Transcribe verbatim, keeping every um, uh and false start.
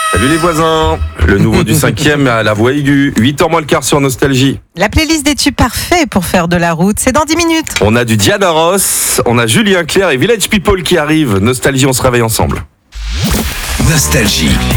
Salut les voisins, le nouveau du cinquième à la voix aiguë, huit heures moins le quart sur Nostalgie. La playlist des tubes parfaits pour faire de la route, c'est dans dix minutes. On a du Diana Ross, on a Julien Clerc et Village People qui arrivent. Nostalgie, on se réveille ensemble. Nostalgie.